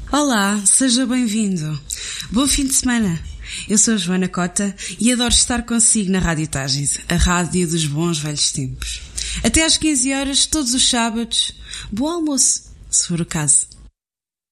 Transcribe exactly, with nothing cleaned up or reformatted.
Olá, seja bem-vindo. Bom fim de semana. Eu sou a Joana Cota e adoro estar consigo na Rádio Tages, a rádio dos bons velhos tempos. Até às quinze horas, todos os sábados. Bom almoço, se for o caso.